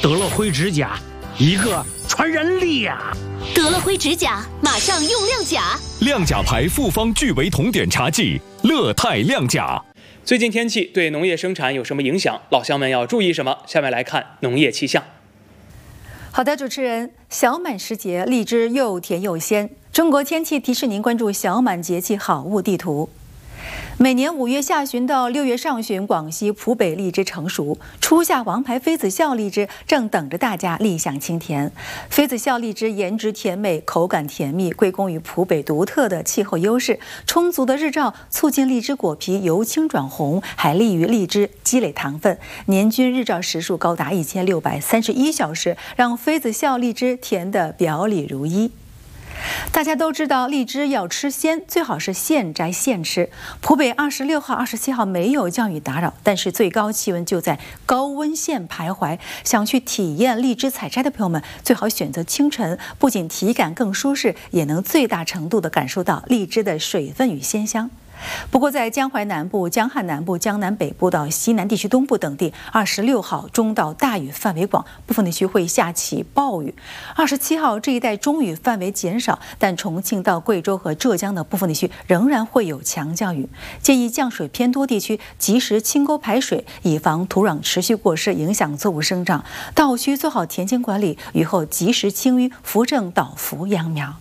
得了灰指甲，一个传人力呀！ 得了灰指甲，马上用亮甲。 亮甲牌复方聚维酮碘茶剂，乐泰亮甲。 最近天气对农业生产有什么影响？老乡们要注意什么？下面来看农业气象。 好的，主持人，小满时节，荔枝又甜又鲜。中国天气提示您关注小满节气好物地图。每年5月下旬到6月上旬，广西蒲北荔枝成熟，初夏王牌妃子笑荔枝正等着大家立享清甜。妃子笑荔枝颜值甜美，口感甜蜜，归功于蒲北独特的气候优势，充足的日照促进荔枝果皮由青转红，还利于荔枝积累糖分。年均日照时数高达1631小时，让妃子笑荔枝甜得表里如一。大家都知道，荔枝要吃鲜，最好是现摘现吃。蒲北26号、27号没有降雨打扰，但是最高气温就在高温线徘徊。想去体验荔枝采摘的朋友们，最好选择清晨，不仅体感更舒适，也能最大程度地感受到荔枝的水分与鲜香。不过，在江淮南部、江汉南部、江南北部到西南地区东部等地，26号中到大雨范围广，部分地区会下起暴雨。27号这一带中雨范围减少，但重庆到贵州和浙江的部分地区仍然会有强降雨。建议降水偏多地区及时清沟排水，以防土壤持续过湿影响作物生长。稻区做好田间管理，雨后及时清淤，扶正倒伏秧苗。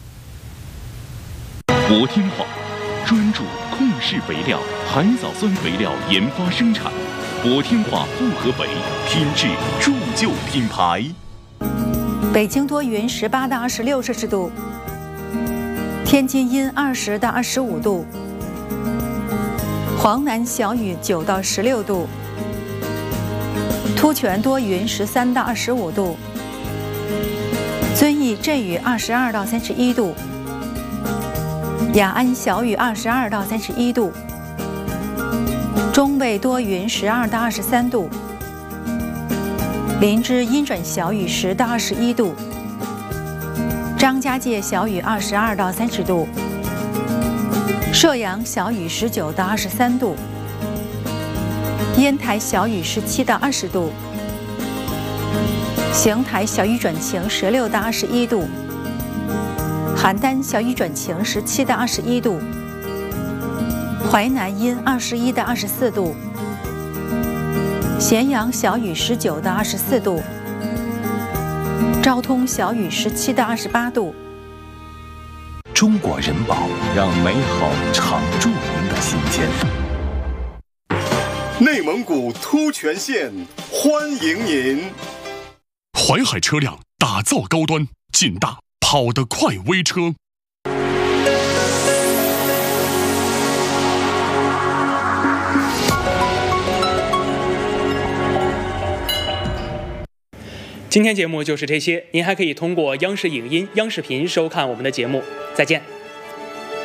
国天化专注控制肥料、海藻酸肥料研发生产，国天化复合肥品质铸就品牌。 北京多云，18到26摄氏度；天津阴，20到25度；黄南小雨，9到16度；突泉多云，13到25度；遵义阵雨，22到31度。雅安小雨22到31度，中卫多云12到23度，林芝阴转小雨10到21度，张家界小雨22到30度，射阳小雨19到23度，烟台小雨17到20度，邢台小雨转晴16到21度。邯郸小雨转晴17到21度，淮南阴21到24度，咸阳小雨19到24度，昭通小雨17到28度。 中国人保让美好常驻您的心间。 内蒙古突泉县欢迎您。 淮海车辆打造高端劲大跑得快微车。 今天节目就是这些，您还可以通过央视影音、央视频收看我们的节目。再见。